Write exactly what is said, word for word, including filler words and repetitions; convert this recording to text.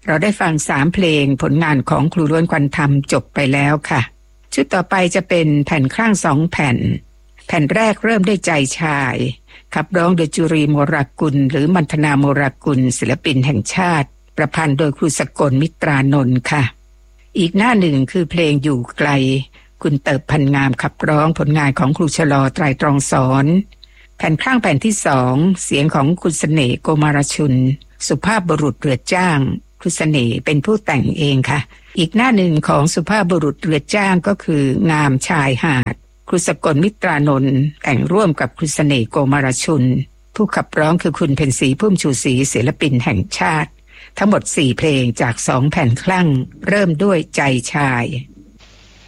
เราได้ฟังสามเพลงผลงานของครูล้วนควันธรรมจบไปแล้วค่ะชุดต่อไปจะเป็นแผ่นครั่งสองแผ่นแผ่นแรกเริ่มด้วยใจชายขับร้องโดยจุรีโมรากุลหรือมัณฑนาโมรากุลศิลปินแห่งชาติประพันธ์โดยครูสกลมิตรานนท์ค่ะอีกหน้าหนึ่งคือเพลงอยู่ไกลคุณเติบพันงามขับร้องผลงานของครูชลอไตรตรองสอนแผ่นข้างแผ่นที่สองเสียงของคุณเสน่ห์โกมารชุนสุภาพบุรุษเรือจ้างครูเสน่ห์เป็นผู้แต่งเองค่ะอีกหน้าหนึ่งของสุภาพบุรุษเรือจ้างก็คืองามชายหาดครูสกลมิตรานนท์แต่งร่วมกับครูเสน่ห์โกมารชุนผู้ขับร้องคือคุณเพ็ญศรีพุ่มชูศรีศิลปินแห่งชาติทั้งหมดสี่เพลงจากสองแผ่นคลั่งเริ่มด้วยใจชาย